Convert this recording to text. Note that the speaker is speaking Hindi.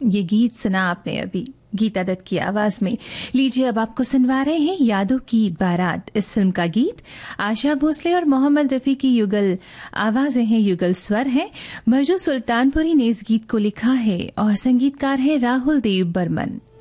ये गीत सुना आपने अभी गीता दत्त की आवाज में। लीजिए अब आपको सुनवा रहे हैं यादों की बारात। इस फिल्म का गीत आशा भोसले और मोहम्मद रफी की युगल आवाजें हैं, युगल स्वर हैं। मजू सुल्तानपुरी ने इस गीत को लिखा है और संगीतकार है राहुल देव बर्मन।